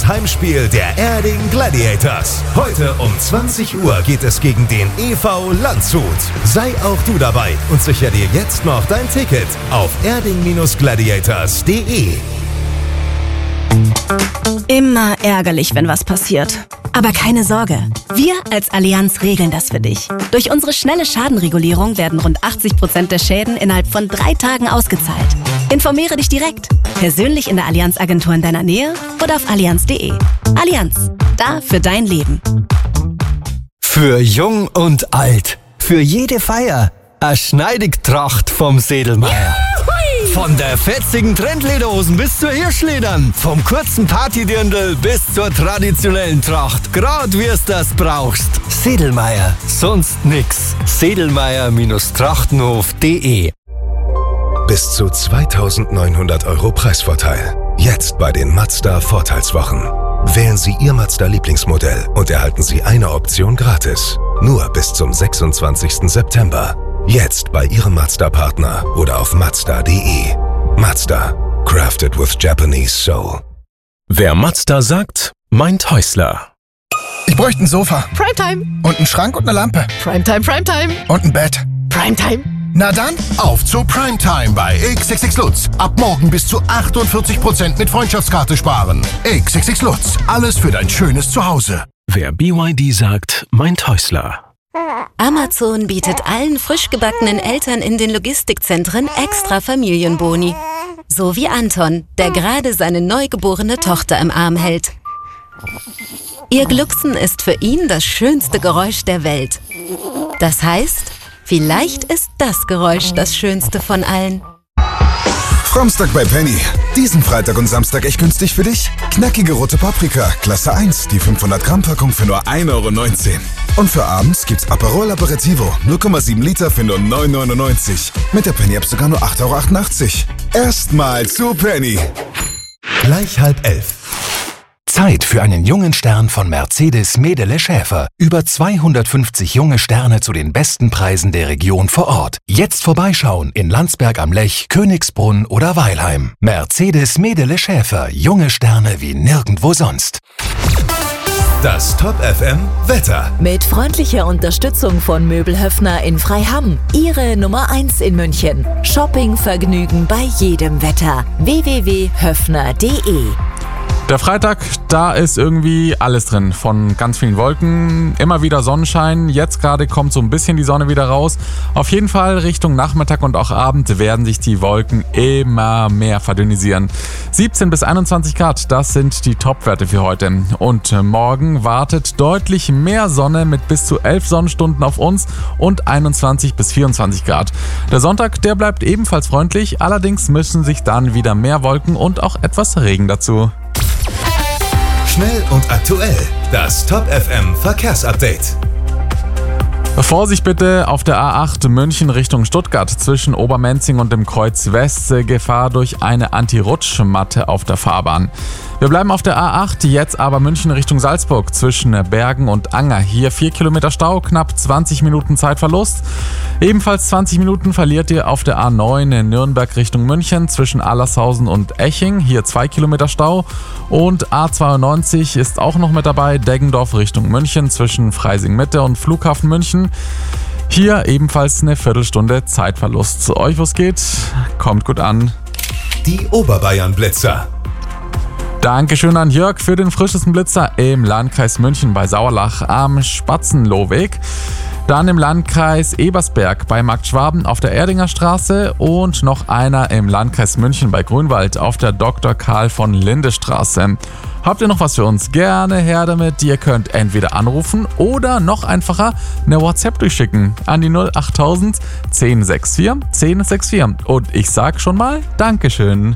das Heimspiel der Erding Gladiators. Heute um 20 Uhr geht es gegen den EV Landshut. Sei auch du dabei und sichere dir jetzt noch dein Ticket auf erding-gladiators.de. Immer ärgerlich, wenn was passiert. Aber keine Sorge, wir als Allianz regeln das für dich. Durch unsere schnelle Schadenregulierung werden rund 80% der Schäden innerhalb von 3 Tagen ausgezahlt. Informiere dich direkt, persönlich in der Allianz-Agentur in deiner Nähe oder auf allianz.de. Allianz, da für dein Leben. Für jung und alt, für jede Feier, eine Schneidigtracht vom Sedelmeier. Von der fetzigen Trendlederhosen bis zur Hirschledern, vom kurzen Partydirndl bis zur traditionellen Tracht, grad wie es das brauchst. Sedelmeier, sonst nix. Sedelmeier-trachtenhof.de. Bis zu 2.900 € Preisvorteil. Jetzt bei den Mazda Vorteilswochen. Wählen Sie Ihr Mazda-Lieblingsmodell und erhalten Sie eine Option gratis. Nur bis zum 26. September. Jetzt bei Ihrem Mazda-Partner oder auf Mazda.de. Mazda. Crafted with Japanese Soul. Wer Mazda sagt, meint Häusler. Ich bräuchte ein Sofa. Primetime. Und einen Schrank und eine Lampe. Primetime, Primetime. Und ein Bett. Primetime. Na dann, auf zu Primetime bei XXX Lutz. Ab morgen bis zu 48% mit Freundschaftskarte sparen. XXX Lutz. Alles für dein schönes Zuhause. Wer BYD sagt, meint Häusler. Amazon bietet allen frisch gebackenen Eltern in den Logistikzentren extra Familienboni. So wie Anton, der gerade seine neugeborene Tochter im Arm hält. Ihr Glucksen ist für ihn das schönste Geräusch der Welt. Das heißt, vielleicht ist das Geräusch das schönste von allen. Samstag bei Penny. Diesen Freitag und Samstag echt günstig für dich. Knackige rote Paprika, Klasse 1, die 500 Gramm Packung für nur 1,19 €. Und für abends gibt's Aperol Aperitivo, 0,7 Liter für nur 9,99 €. Mit der Penny-App sogar nur 8,88 €. Erstmal zu Penny. Gleich 10:30. Zeit für einen jungen Stern von Mercedes Medele Schäfer. Über 250 junge Sterne zu den besten Preisen der Region vor Ort. Jetzt vorbeischauen in Landsberg am Lech, Königsbrunn oder Weilheim. Mercedes Medele Schäfer. Junge Sterne wie nirgendwo sonst. Das Top FM Wetter. Mit freundlicher Unterstützung von Möbel Höffner in Freiham. Ihre Nummer 1 in München. Shoppingvergnügen bei jedem Wetter. www.höffner.de. Der Freitag, da ist irgendwie alles drin. Von ganz vielen Wolken, immer wieder Sonnenschein. Jetzt gerade kommt so ein bisschen die Sonne wieder raus. Auf jeden Fall Richtung Nachmittag und auch Abend werden sich die Wolken immer mehr verdünnisieren. 17 bis 21 Grad, das sind die Topwerte für heute. Und morgen wartet deutlich mehr Sonne mit bis zu 11 Sonnenstunden auf uns und 21 bis 24 Grad. Der Sonntag, der bleibt ebenfalls freundlich. Allerdings mischen sich dann wieder mehr Wolken und auch etwas Regen dazu. Schnell und aktuell. Das Top FM Verkehrsupdate. Vorsicht bitte auf der A8 München Richtung Stuttgart zwischen Obermenzing und dem Kreuz West. Gefahr durch eine Anti-Rutschmatte auf der Fahrbahn. Wir bleiben auf der A8, jetzt aber München Richtung Salzburg zwischen Bergen und Anger. Hier 4 Kilometer Stau, knapp 20 Minuten Zeitverlust. Ebenfalls 20 Minuten verliert ihr auf der A9 in Nürnberg Richtung München zwischen Allershausen und Eching. Hier 2 Kilometer Stau. Und A92 ist auch noch mit dabei, Deggendorf Richtung München zwischen Freising Mitte und Flughafen München. Hier ebenfalls eine Viertelstunde Zeitverlust. Zu euch, wo es geht, kommt gut an. Die Oberbayern-Blitzer. Dankeschön an Jörg für den frischesten Blitzer im Landkreis München bei Sauerlach am Spatzenlohweg. Dann im Landkreis Ebersberg bei Markt Schwaben auf der Erdinger Straße und noch einer im Landkreis München bei Grünwald auf der Dr. Karl von Linde Straße. Habt ihr noch was für uns? Gerne her damit. Ihr könnt entweder anrufen oder noch einfacher eine WhatsApp durchschicken an die 08000 1064 1064. Und ich sag schon mal Dankeschön.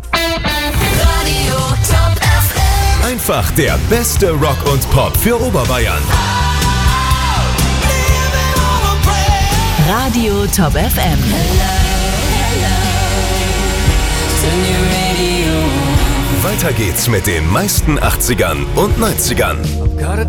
Einfach der beste Rock und Pop für Oberbayern. Radio Top FM. Weiter geht's mit den meisten 80ern und 90ern.